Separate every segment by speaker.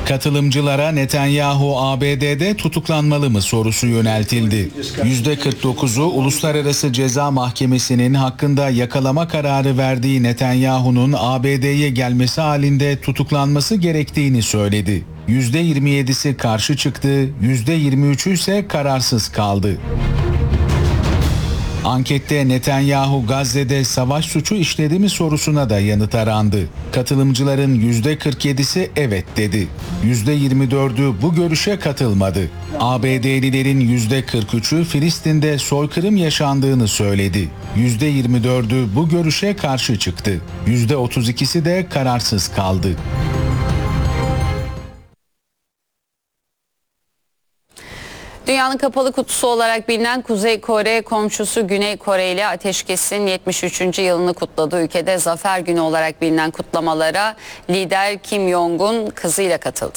Speaker 1: Katılımcılara Netanyahu ABD'de tutuklanmalı mı sorusu yöneltildi. %49'u Uluslararası Ceza Mahkemesi'nin hakkında yakalama kararı verdiği Netanyahu'nun ABD'ye gelmesi halinde tutuklanması gerektiğini söyledi. %27'si karşı çıktı, %23'ü ise kararsız kaldı. Ankette Netanyahu Gazze'de savaş suçu işledi mi sorusuna da yanıt arandı. Katılımcıların %47'si evet dedi. %24'ü bu görüşe katılmadı. ABD'lilerin %43'ü Filistin'de soykırım yaşandığını söyledi. %24'ü bu görüşe karşı çıktı. %32'si de kararsız kaldı.
Speaker 2: Dünyanın kapalı kutusu olarak bilinen Kuzey Kore komşusu Güney Kore ile ateşkesin 73. yılını kutladı. Ülkede Zafer Günü olarak bilinen kutlamalara lider Kim Jong-un kızıyla katıldı.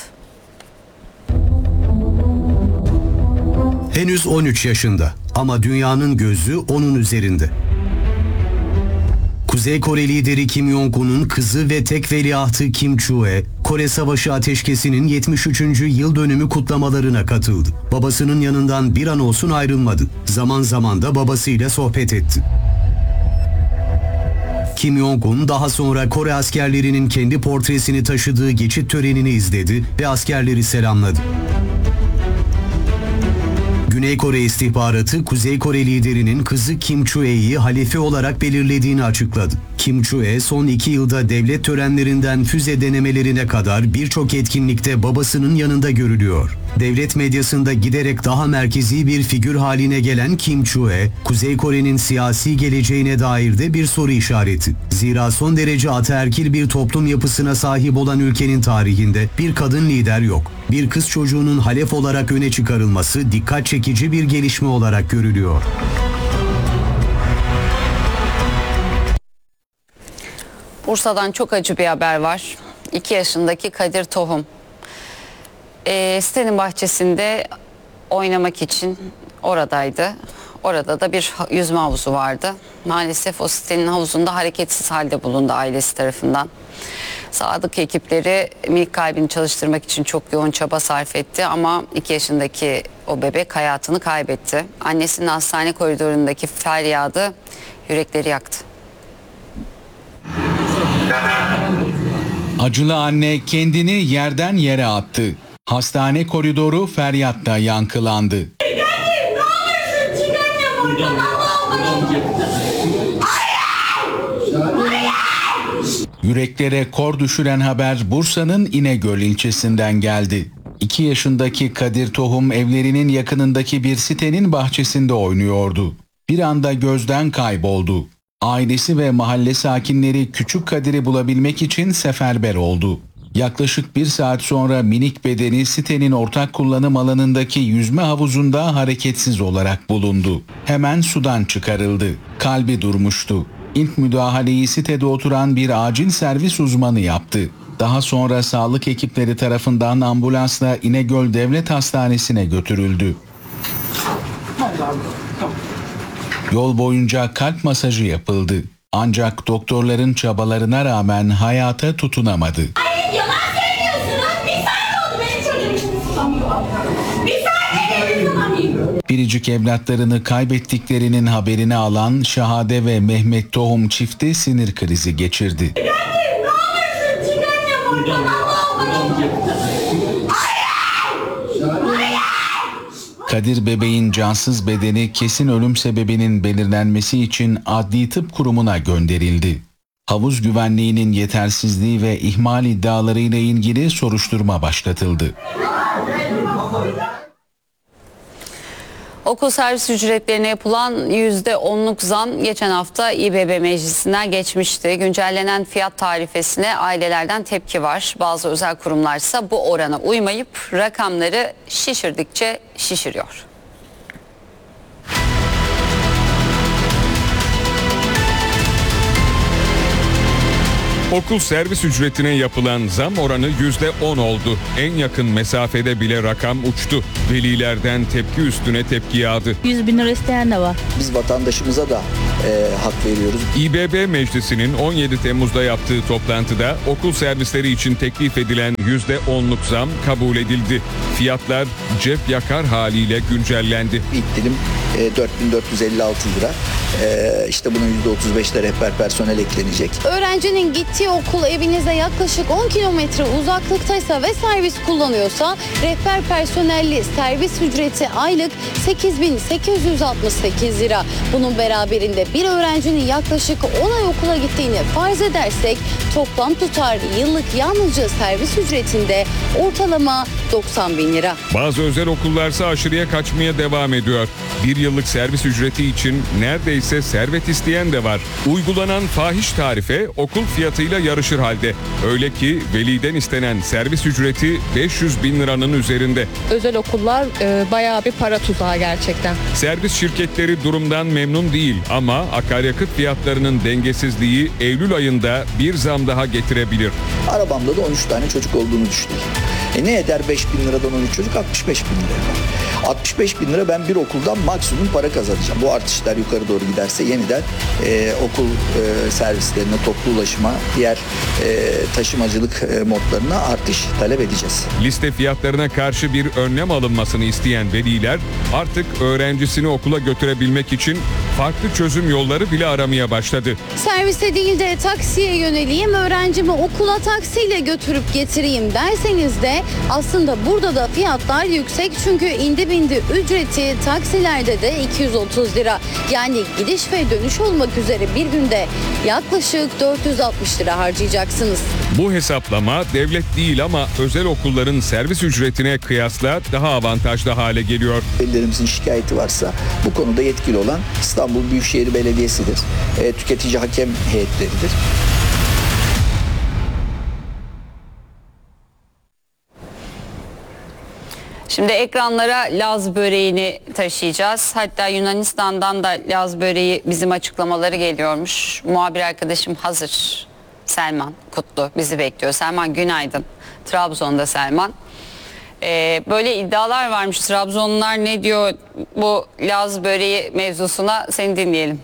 Speaker 3: Henüz 13 yaşında ama dünyanın gözü onun üzerinde. Kuzey Kore lideri Kim Jong-un'un kızı ve tek veliahtı Kim Chue, Kore Savaşı ateşkesinin 73. yıl dönümü kutlamalarına katıldı. Babasının yanından bir an olsun ayrılmadı. Zaman zaman da babasıyla sohbet etti. Kim Jong-un daha sonra Kore askerlerinin kendi portresini taşıdığı geçit törenini izledi ve askerleri selamladı. Güney Kore istihbaratı Kuzey Kore liderinin kızı Kim Chue'yi halefi olarak belirlediğini açıkladı. Kim Chue son 2 yılda devlet törenlerinden füze denemelerine kadar birçok etkinlikte babasının yanında görülüyor. Devlet medyasında giderek daha merkezi bir figür haline gelen Kim Chue, Kuzey Kore'nin siyasi geleceğine dair de bir soru işareti. Zira son derece ataerkil bir toplum yapısına sahip olan ülkenin tarihinde bir kadın lider yok. Bir kız çocuğunun halef olarak öne çıkarılması dikkat çekici bir gelişme olarak görülüyor.
Speaker 2: Bursa'dan çok acı bir haber var. 2 yaşındaki Kadir Tohum sitenin bahçesinde oynamak için oradaydı. Orada da bir yüzme havuzu vardı. Maalesef o sitenin havuzunda hareketsiz halde bulundu ailesi tarafından. Sağlık ekipleri minik kalbini çalıştırmak için çok yoğun çaba sarf etti ama 2 yaşındaki o bebek hayatını kaybetti. Annesinin hastane koridorundaki feryadı yürekleri yaktı.
Speaker 1: Acılı anne kendini yerden yere attı. Hastane koridoru feryatta yankılandı. Yüreklere kor düşüren haber Bursa'nın İnegöl ilçesinden geldi. 2 yaşındaki Kadir Tohum evlerinin yakınındaki bir sitenin bahçesinde oynuyordu. Bir anda gözden kayboldu. Ailesi ve mahalle sakinleri küçük Kadir'i bulabilmek için seferber oldu. Yaklaşık 1 saat sonra minik bedeni sitenin ortak kullanım alanındaki yüzme havuzunda hareketsiz olarak bulundu. Hemen sudan çıkarıldı. Kalbi durmuştu. İlk müdahaleyi sitede oturan bir acil servis uzmanı yaptı. Daha sonra sağlık ekipleri tarafından ambulansla İnegöl Devlet Hastanesi'ne götürüldü. Yol boyunca kalp masajı yapıldı. Ancak doktorların çabalarına rağmen hayata tutunamadı.
Speaker 4: Ay yalan söylüyorsunuz. Bir saat oldu benim çocuğum tutamıyor. Bir saat dedim tutamıyor.
Speaker 1: Biricik evlatlarını kaybettiklerinin haberini alan Şahade ve Mehmet Tohum çifti sinir krizi geçirdi.
Speaker 4: Ne olursun çıkarma buradan Allah'ım.
Speaker 1: Kadir bebeğin cansız bedeni kesin ölüm sebebinin belirlenmesi için Adli Tıp Kurumu'na gönderildi. Havuz güvenliğinin yetersizliği ve ihmal iddialarıyla ilgili soruşturma başlatıldı.
Speaker 2: Okul servis ücretlerine yapılan %10'luk zam geçen hafta İBB meclisinden geçmişti. Güncellenen fiyat tarifesine ailelerden tepki var. Bazı özel kurumlar ise bu orana uymayıp rakamları şişirdikçe şişiriyor.
Speaker 5: Okul servis ücretine yapılan zam oranı %10 oldu. En yakın mesafede bile rakam uçtu. Velilerden tepki üstüne tepki yağdı.
Speaker 6: 100 bin lira isteyen de var.
Speaker 7: Biz vatandaşımıza da hak veriyoruz.
Speaker 5: İBB Meclisi'nin 17 Temmuz'da yaptığı toplantıda okul servisleri için teklif edilen %10'luk zam kabul edildi. Fiyatlar cep yakar haliyle güncellendi.
Speaker 7: İlk dilim 4.456 lira. İşte bunun %35'le rehber personel eklenecek.
Speaker 8: Öğrencinin gittiği okul evinize yaklaşık 10 kilometre uzaklıktaysa ve servis kullanıyorsa rehber personelli servis ücreti aylık 8.868 lira. Bunun beraberinde bir öğrencinin yaklaşık 10 ay okula gittiğini farz edersek toplam tutar yıllık yalnızca servis ücretinde ortalama 90 bin lira.
Speaker 5: Bazı özel okullarsa aşırıya kaçmaya devam ediyor. Bir yıllık servis ücreti için neredeyse servet isteyen de var. Uygulanan fahiş tarife okul fiyatıyla yarışır halde. Öyle ki veliden istenen servis ücreti 500 bin liranın üzerinde.
Speaker 6: Özel okullar bayağı bir para tuzağı gerçekten.
Speaker 5: Servis şirketleri durumdan memnun değil ama akaryakıt fiyatlarının dengesizliği Eylül ayında bir zam daha getirebilir.
Speaker 7: Arabamda da 13 tane çocuk olduğunu düşünelim. Ne eder 5 bin liradan 13 çocuk? 65 bin lira. 65 bin lira ben bir okuldan maksimum para kazanacağım. Bu artışlar yukarı doğru giderse yeniden okul servislerine, toplu ulaşıma, diğer taşımacılık modlarına artış talep edeceğiz.
Speaker 5: Liste fiyatlarına karşı bir önlem alınmasını isteyen veliler artık öğrencisini okula götürebilmek için farklı çözüm yolları bile aramaya başladı.
Speaker 8: Servise değil de taksiye yöneleyim, öğrencimi okula taksiyle götürüp getireyim derseniz de aslında burada da fiyatlar yüksek. Çünkü indi bindi ücreti taksilerde de 230 lira. Yani gidiş ve dönüş olmak üzere bir günde yaklaşık 460 lira harcayacaksınız.
Speaker 5: Bu hesaplama devlet değil ama özel okulların servis ücretine kıyasla daha avantajlı hale geliyor.
Speaker 7: Velilerimizin şikayeti varsa bu konuda yetkili olan İstanbul Büyükşehir Belediyesi'dir. Tüketici hakem heyetleridir.
Speaker 2: Şimdi ekranlara Laz böreğini taşıyacağız. Hatta Yunanistan'dan da Laz böreği bizim açıklamaları geliyormuş. Muhabir arkadaşım hazır. Selman Kutlu bizi bekliyor. Selman günaydın. Trabzon'da Selman. Böyle iddialar varmış. Trabzonlular ne diyor bu Laz böreği mevzusuna, seni dinleyelim.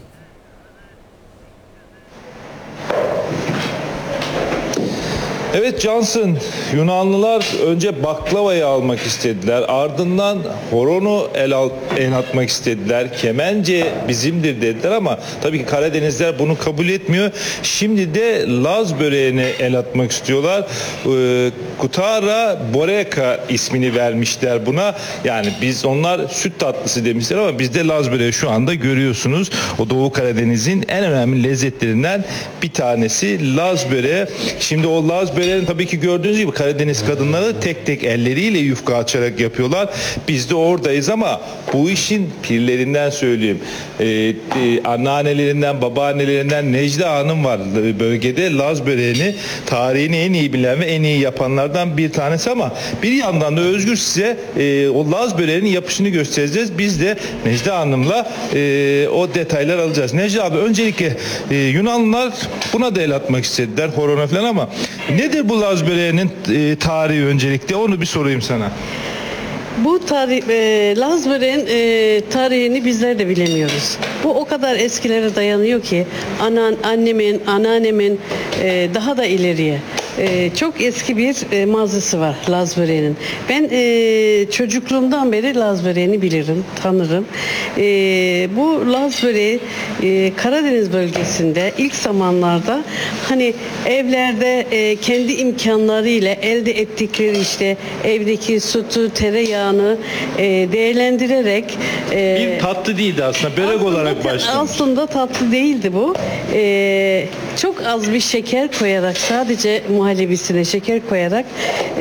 Speaker 9: Evet Cansın, Yunanlılar önce baklavayı almak istediler. Ardından horonu el atmak istediler. Kemence bizimdir dediler ama tabii ki Karadenizler bunu kabul etmiyor. Şimdi de Laz böreğine el atmak istiyorlar. Kutara Boreka ismini vermişler buna. Yani onlar süt tatlısı demişler ama bizde Laz böreği şu anda görüyorsunuz. O Doğu Karadeniz'in en önemli lezzetlerinden bir tanesi Laz böreği. Şimdi o Laz böreğini tabii ki gördüğünüz gibi Karadeniz kadınları tek tek elleriyle yufka açarak yapıyorlar. Biz de oradayız ama bu işin pirlerinden söyleyeyim. Anneannelerinden, babaannelerinden Necla Hanım var bölgede. Laz böreğini, tarihini en iyi bilen ve en iyi yapanlardan bir tanesi ama bir yandan da Özgür size o Laz böreğinin yapışını göstereceğiz. Biz de Necla Hanım'la o detaylar alacağız. Necla abi, öncelikle Yunanlılar buna da el atmak istediler, horona falan ama nedir bu Laz böreğinin tarihi öncelikle? Onu bir sorayım sana.
Speaker 10: Bu Laz böreğin tarihini bizler de bilemiyoruz. Bu o kadar eskilere dayanıyor ki annemin, anneannemin daha da ileriye. Çok eski bir mazisi var Laz böreğinin. Ben çocukluğumdan beri Laz böreğini bilirim, tanırım. Bu Laz böreği Karadeniz bölgesinde ilk zamanlarda hani evlerde kendi imkanlarıyla elde ettikleri işte evdeki sütü, tereyağını değerlendirerek
Speaker 9: bir tatlı değildi aslında, börek olarak başlamış.
Speaker 10: Aslında tatlı değildi bu. Çok az bir şeker koyarak, sadece muhallebisine şeker koyarak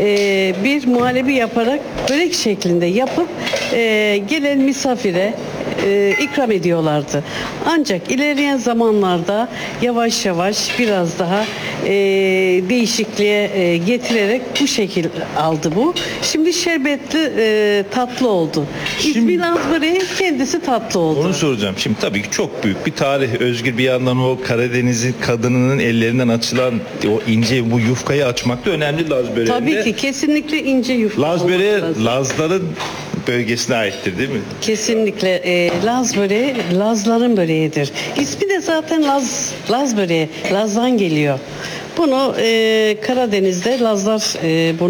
Speaker 10: bir muhallebi yaparak börek şeklinde yapıp gelen misafire ikram ediyorlardı. Ancak ilerleyen zamanlarda yavaş yavaş biraz daha değişikliğe getirerek bu şekil aldı bu. Şimdi şerbetli tatlı oldu. İsmi Lazburi, kendisi tatlı oldu.
Speaker 9: Onu soracağım. Şimdi tabii ki çok büyük bir tarih. Özgür bir yandan o Karadeniz'in kadınının ellerinden açılan o ince bu yufkayı açmak da önemli Laz böreğinde.
Speaker 10: Tabii ki kesinlikle ince yufka.
Speaker 9: Laz böreği Lazların bölgesine aittir değil mi?
Speaker 10: Kesinlikle Laz böreği Lazların böreğidir. İsmi de zaten Laz böreği. Laz'dan geliyor. Bunu Karadeniz'de Lazlar